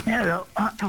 Et alors,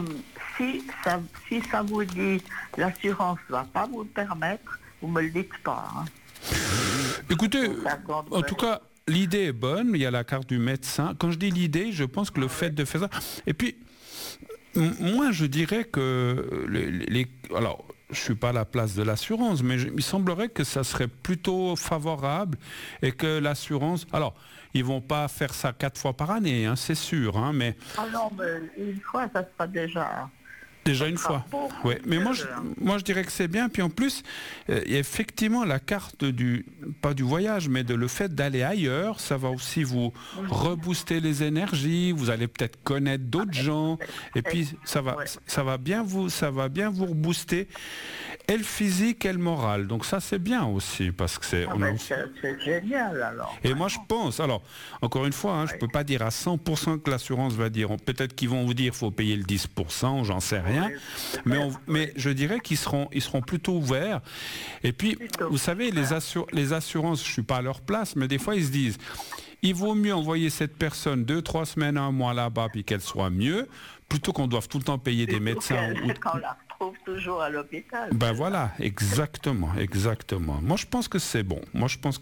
si ça vous dit l'assurance ne va pas vous le permettre, vous ne me le dites pas. Hein. Écoutez, en tout cas, l'idée est bonne, il y a la carte du médecin. Quand je dis l'idée, je pense que le fait de faire ça... Et puis, moi, je dirais que alors, je ne suis pas à la place de l'assurance, mais il semblerait que ça serait plutôt favorable et que l'assurance... Alors, ils ne vont pas faire ça 4 fois par année, hein, c'est sûr, hein, mais... Ah non, mais une fois, ça sera déjà... Déjà une fois. Oui, mais moi je dirais que c'est bien. Puis en plus, il y a effectivement la carte pas du voyage, mais de le fait d'aller ailleurs, ça va aussi vous rebooster les énergies. Vous allez peut-être connaître d'autres gens, et puis ça va bien vous rebooster, et le physique et le moral. Donc ça c'est bien aussi parce que c'est génial alors. Et moi je pense, alors encore une fois, hein, je peux pas dire à 100% que l'assurance va dire. Peut-être qu'ils vont vous dire faut payer le 10%, j'en sais rien. Mais je dirais qu'ils seront plutôt ouverts. Et puis, vous savez, les assurances, je ne suis pas à leur place, mais des fois, ils se disent, il vaut mieux envoyer cette personne 2-3 semaines, un mois là-bas, puis qu'elle soit mieux, plutôt qu'on doive tout le temps payer des médecins. Quand on la retrouve toujours à l'hôpital. Ben voilà, exactement. Moi, je pense que c'est bon.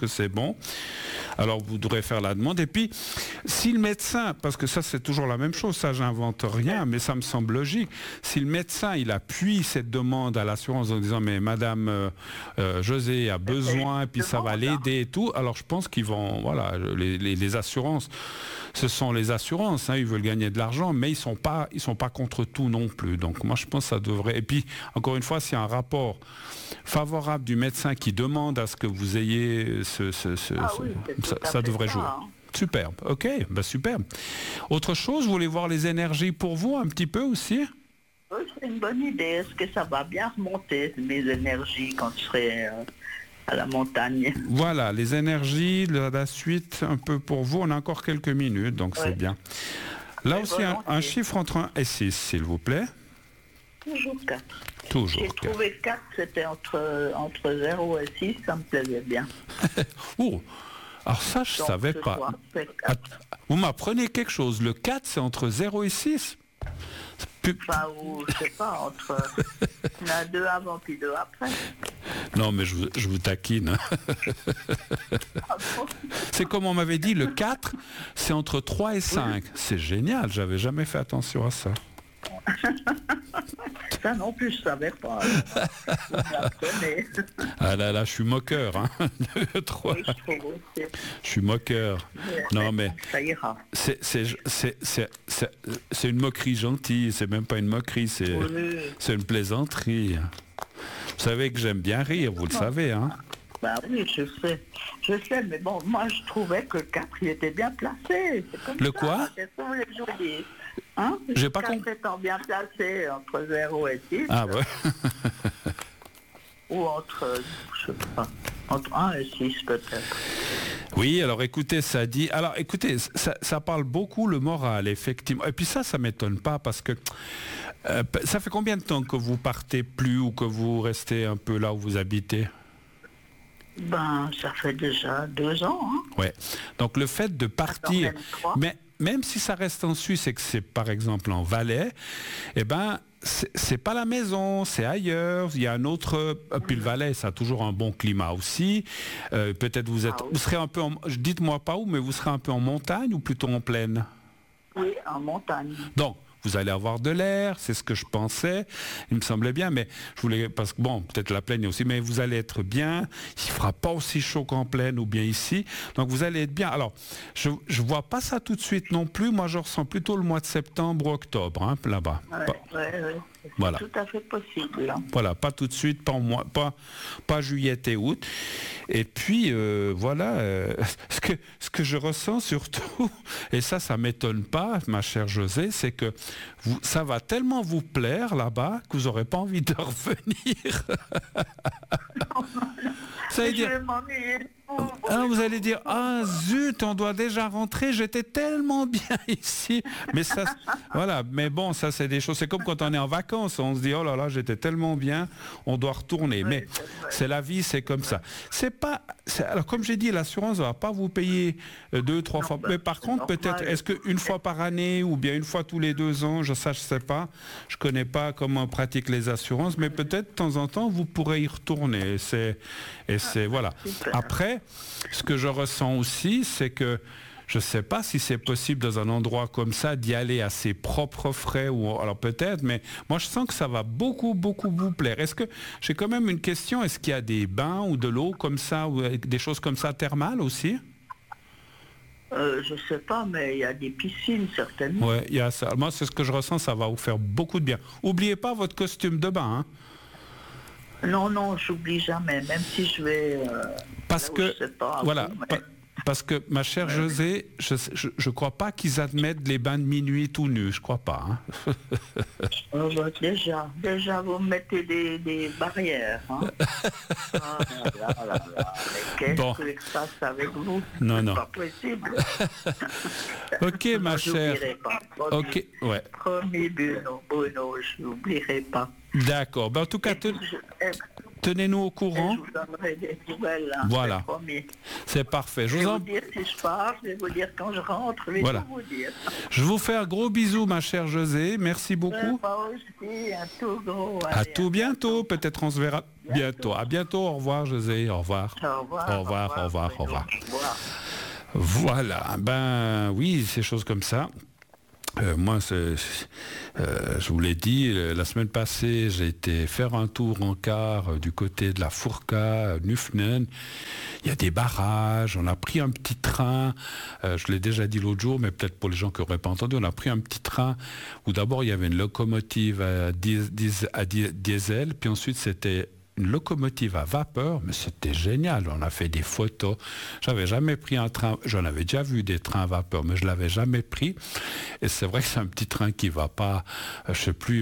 Alors, vous devrez faire la demande. Et puis, si le médecin, parce que ça, c'est toujours la même chose, ça, j'invente rien, mais ça me semble logique. Si le médecin, il appuie cette demande à l'assurance en disant, mais Madame José a besoin, et puis ça va l'aider et tout, alors je pense qu'ils vont, voilà, les assurances, ce sont les assurances, hein, ils veulent gagner de l'argent, mais ils sont pas contre tout non plus. Donc, moi, je pense que ça devrait... Et puis, encore une fois, s'il y a un rapport favorable du médecin qui demande à ce que vous ayez ça devrait jouer. Hein. Superbe, ok, superbe. Autre chose, vous voulez voir les énergies pour vous un petit peu aussi? Oui, c'est une bonne idée. Est-ce que ça va bien remonter, mes énergies, quand je serai à la montagne? Voilà, les énergies, la suite un peu pour vous. On a encore quelques minutes, donc c'est bien. Là aussi, un chiffre entre 1 et 6, s'il vous plaît. Toujours 4. Toujours. J'ai trouvé 4, c'était entre 0 et 6, ça me plaisait bien. Oh, alors ça, je ne savais pas. Vous m'apprenez quelque chose. Le 4, c'est entre 0 et 6 ? Enfin, ou je sais pas, il y en a 2 avant puis 2 après. Non, mais je vous taquine. C'est comme on m'avait dit, le 4, c'est entre 3 et 5. C'est génial, j'avais jamais fait attention à ça. Ça non plus, je savais pas. Ah là, je suis moqueur. Hein. 3. Oui, je suis moqueur. Non, mais ça ira. C'est une moquerie gentille. C'est même pas une moquerie, c'est une plaisanterie. Vous savez que j'aime bien rire, vous le savez, hein? Bah oui, je sais, mais bon, moi je trouvais que le 4, il était bien placé. Le quoi? C'est comme les jolis. Hein? J'ai pas compris. 4 étant bien placé entre 0 et 6. Ah ouais. Ou entre 1 et 6 peut-être. Oui, alors écoutez, ça dit... Alors écoutez, ça parle beaucoup le moral, effectivement. Et puis ça m'étonne pas parce que... ça fait combien de temps que vous partez plus ou que vous restez un peu là où vous habitez? Ben, ça fait déjà 2 ans. Hein. Ouais. Donc le fait de partir... Mais même si ça reste en Suisse et que c'est par exemple en Valais, eh ben... C'est pas la maison, c'est ailleurs. Il y a un autre. Puis le Valais, ça a toujours un bon climat aussi. Peut-être vous serez un peu. Dites-moi pas où, mais vous serez un peu en montagne ou plutôt en plaine? Oui, en montagne. Donc, vous allez avoir de l'air, c'est ce que je pensais. Il me semblait bien, mais je voulais parce que bon, peut-être la plaine aussi, mais vous allez être bien. Il fera pas aussi chaud qu'en plaine ou bien ici. Donc vous allez être bien. Alors, je vois pas ça tout de suite non plus. Moi, je ressens plutôt le mois de septembre ou octobre, hein, là-bas. Ouais. Voilà. Tout à fait possible. Hein. Voilà, pas tout de suite, pas juillet et août. Et puis voilà, ce que je ressens surtout, et ça m'étonne pas, ma chère José, c'est que ça va tellement vous plaire là-bas que vous n'aurez pas envie de revenir. Ça veut Je dire... vais m'ennuyer. Alors vous allez dire, ah zut, on doit déjà rentrer, j'étais tellement bien ici. Mais ça, voilà, mais bon, ça c'est des choses, c'est comme quand on est en vacances, on se dit, oh là là, j'étais tellement bien, on doit retourner. Mais c'est la vie, c'est comme ça. C'est pas, alors comme j'ai dit, l'assurance ne va pas vous payer 2-3 fois. Mais par contre, peut-être, est-ce qu'une fois par année ou bien une fois tous les 2 ans, je sais pas, je connais pas comment on pratique les assurances, mais peut-être de temps en temps, vous pourrez y retourner. Et c'est voilà. Après, ce que je ressens aussi, c'est que je ne sais pas si c'est possible dans un endroit comme ça d'y aller à ses propres frais, ou alors peut-être, mais moi je sens que ça va beaucoup, beaucoup vous plaire. Est-ce que, j'ai quand même une question, est-ce qu'il y a des bains ou de l'eau comme ça, ou des choses comme ça thermales aussi? Je sais pas, mais il y a des piscines certainement. Ouais, il y a ça. Moi c'est ce que je ressens, ça va vous faire beaucoup de bien. Oubliez pas votre costume de bain, hein. Non, non, j'oublie jamais, même si je vais... Parce que, voilà, parce que ma chère José, je crois pas qu'ils admettent les bains de minuit tout nus, je crois pas. Hein. Déjà, vous mettez des barrières. Hein. Ah, là. Mais qu'est-ce que ça se passe avec vous? Non, C'est pas possible. Ok, ma chère. Pas. Ok, ouais. Promis, Bruno, je n'oublierai pas. D'accord. Ben, en tout cas, tenez-nous au courant. Je vous donnerai des nouvelles. Hein, voilà. C'est parfait. Je vais vous dire si je pars, je vais vous dire quand je rentre, je vais tout vous dire. Je vous fais un gros bisou, ma chère José. Merci beaucoup. Moi aussi, à tout gros. À tout bientôt. Peut-être on se verra bientôt. À bientôt. Au revoir, José. Au revoir. Au revoir. Voilà. Ben oui, ces choses comme ça. Moi, je vous l'ai dit, la semaine passée, j'ai été faire un tour en car du côté de la Fourca, Nufnen. Il y a des barrages, on a pris un petit train, je l'ai déjà dit l'autre jour, mais peut-être pour les gens qui n'auraient pas entendu, on a pris un petit train où d'abord il y avait une locomotive à diesel, puis ensuite c'était une locomotive à vapeur, mais c'était génial. On a fait des photos. J'avais jamais pris un train. J'en avais déjà vu des trains à vapeur, mais je l'avais jamais pris. Et c'est vrai que c'est un petit train qui va pas. Je sais plus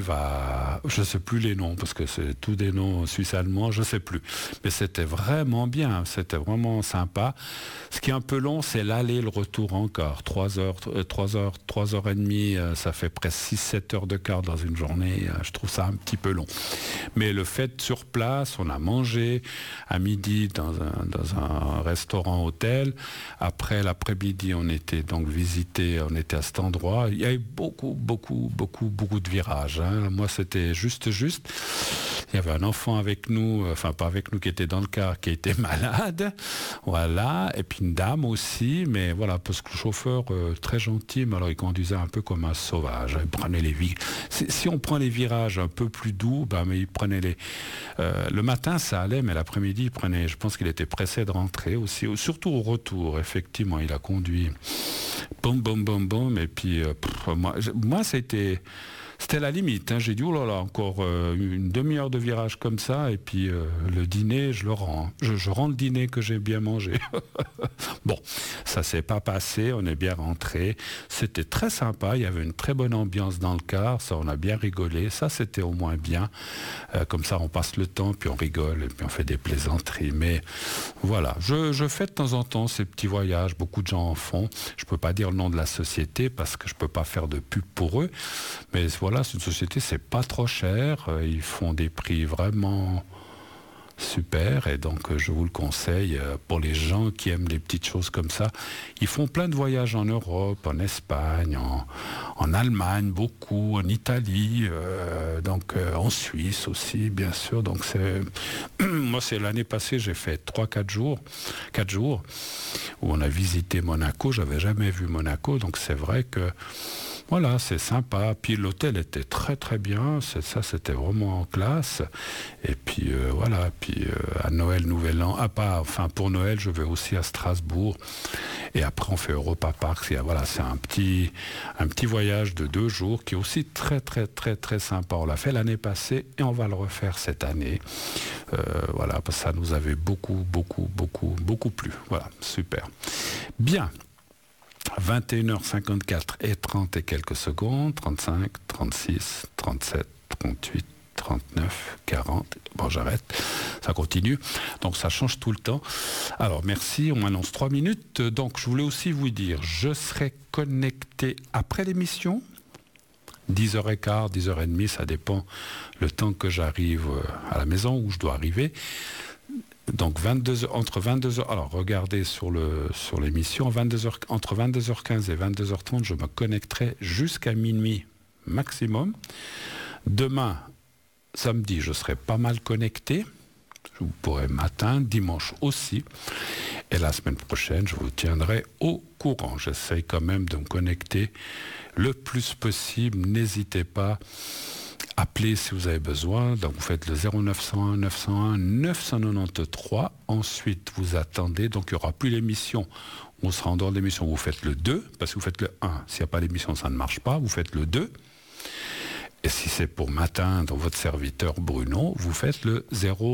les noms parce que c'est tous des noms suisse-allemands. Je sais plus. Mais c'était vraiment bien. C'était vraiment sympa. Ce qui est un peu long, c'est l'aller et le retour encore. 3 heures et demie. Ça fait presque 6-7 heures de quart dans une journée. Je trouve ça un petit peu long. Mais le fait sur place. On a mangé à midi dans un restaurant-hôtel. Après l'après-midi, on était donc on était à cet endroit. Il y avait beaucoup de virages. Hein. Moi, c'était juste. Il y avait un enfant avec nous, enfin pas avec nous, qui était dans le car, qui était malade. Voilà. Et puis une dame aussi. Mais voilà, parce que le chauffeur, très gentil, mais alors il conduisait un peu comme un sauvage. Il prenait les virages. Si on prend les virages un peu plus doux, mais il prenait les... le matin, ça allait, mais l'après-midi, je pense qu'il était pressé de rentrer aussi, surtout au retour, effectivement, il a conduit, boum, et puis, moi c'était la limite, hein. J'ai dit, oh là là, encore une demi-heure de virage comme ça, et puis le dîner, je le rends. Je rends le dîner que j'ai bien mangé. Bon, ça s'est pas passé, on est bien rentré. C'était très sympa, il y avait une très bonne ambiance dans le car, ça on a bien rigolé, ça c'était au moins bien. Comme ça on passe le temps, puis on rigole, et puis on fait des plaisanteries. Mais voilà, je fais de temps en temps ces petits voyages, beaucoup de gens en font. Je peux pas dire le nom de la société, parce que je peux pas faire de pub pour eux, mais voilà, c'est une société, c'est pas trop cher, ils font des prix vraiment super, et donc je vous le conseille pour les gens qui aiment les petites choses comme ça. Ils font plein de voyages en Europe, en Espagne, en Allemagne beaucoup, en Italie, donc en Suisse aussi bien sûr. Donc moi c'est l'année passée, j'ai fait 4 jours où on a visité Monaco. J'avais jamais vu Monaco, donc c'est vrai que voilà, c'est sympa. Puis l'hôtel était très très bien. Ça, c'était vraiment en classe. Et puis voilà. Puis à Noël, Nouvel An. Pour Noël, je vais aussi à Strasbourg. Et après, on fait Europa Park. Voilà, c'est un petit voyage de 2 jours qui est aussi très très très très sympa. On l'a fait l'année passée et on va le refaire cette année. Voilà, parce que ça nous avait beaucoup plu. Voilà, super. Bien. 21h54 et 30 et quelques secondes, 35, 36, 37, 38, 39, 40. Bon, j'arrête. Ça continue. Donc, ça change tout le temps. Alors, merci. On m'annonce 3 minutes. Donc, je voulais aussi vous dire, je serai connecté après l'émission. 10h15, 10h30, ça dépend le temps que j'arrive à la maison, où je dois arriver. Donc, entre 22h... Alors, regardez sur l'émission. Entre 22h15 et 22h30, je me connecterai jusqu'à minuit maximum. Demain, samedi, je serai pas mal connecté. Vous pourrez matin, dimanche aussi. Et la semaine prochaine, je vous tiendrai au courant. J'essaye quand même de me connecter le plus possible. N'hésitez pas. Appelez si vous avez besoin. Donc vous faites le 0901 901 993. Ensuite, vous attendez. Donc il n'y aura plus l'émission. On sera en dehors de l'émission. Vous faites le 2. Parce que vous faites le 1. S'il n'y a pas l'émission, ça ne marche pas. Vous faites le 2. Et si c'est pour m'atteindre votre serviteur Bruno, vous faites le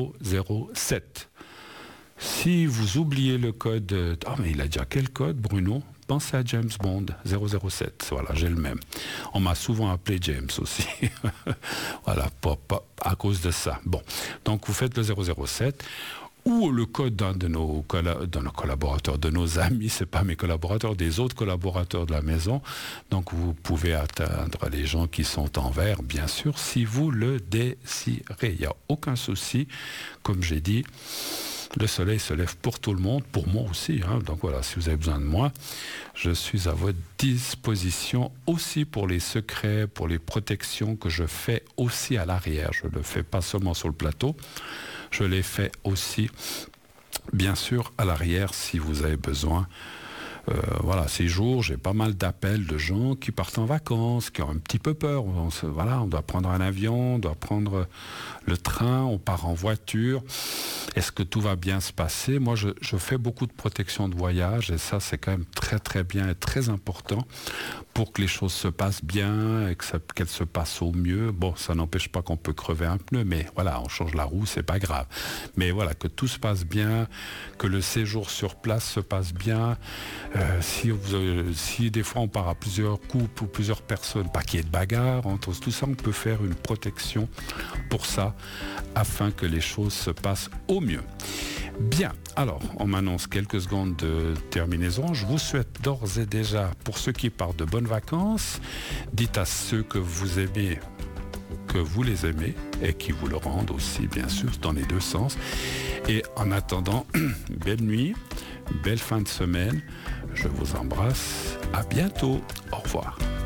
007. Si vous oubliez le code... Ah, mais il a déjà quel code, Bruno? Pensez à James Bond, 007. Voilà, j'ai le même. On m'a souvent appelé James aussi. Voilà, pas à cause de ça. Bon, donc vous faites le 007. Ou le code d'un de nos collaborateurs, de nos amis, c'est pas mes collaborateurs, des autres collaborateurs de la maison. Donc vous pouvez atteindre les gens qui sont en vert, bien sûr, si vous le désirez. Il n'y a aucun souci. Comme j'ai dit, le soleil se lève pour tout le monde, pour moi aussi. Donc voilà, si vous avez besoin de moi, je suis à votre disposition aussi pour les secrets, pour les protections que je fais aussi à l'arrière. Je ne le fais pas seulement sur le plateau. Je l'ai fait aussi, bien sûr, à l'arrière, si vous avez besoin. Voilà, ces jours, j'ai pas mal d'appels de gens qui partent en vacances, qui ont un petit peu peur. On doit prendre un avion, on doit prendre le train, on part en voiture. Est-ce que tout va bien se passer? Moi, je fais beaucoup de protection de voyage et ça, c'est quand même très, très bien et très important pour que les choses se passent bien et qu'elles se passent au mieux. Bon, ça n'empêche pas qu'on peut crever un pneu, mais voilà, on change la roue, c'est pas grave. Mais voilà, que tout se passe bien, que le séjour sur place se passe bien. Si des fois on part à plusieurs couples ou plusieurs personnes, pas qu'il y ait de bagarre entre tout ça, on peut faire une protection pour ça, afin que les choses se passent au mieux. Bien, alors on m'annonce quelques secondes de terminaison. Je vous souhaite d'ores et déjà, pour ceux qui partent, de bonnes vacances. Dites à ceux que vous aimez que vous les aimez et qui vous le rendent aussi, bien sûr, dans les deux sens. Et en attendant, belle nuit, belle fin de semaine. Je vous embrasse. À bientôt. Au revoir.